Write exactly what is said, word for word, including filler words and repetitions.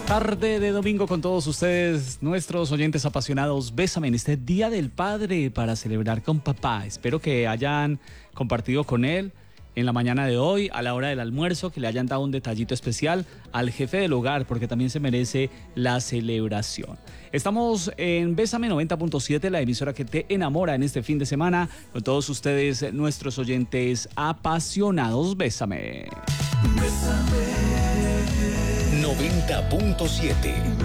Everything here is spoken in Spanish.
Tarde de domingo con todos ustedes, nuestros oyentes apasionados. Bésame en este Día del Padre para celebrar con papá. Espero que hayan compartido con él en la mañana de hoy, a la hora del almuerzo, que le hayan dado un detallito especial al jefe del hogar, porque también se merece la celebración. Estamos en Bésame noventa punto siete, la emisora que te enamora en este fin de semana, con todos ustedes, nuestros oyentes apasionados. Bésame. Bésame. noventa punto siete.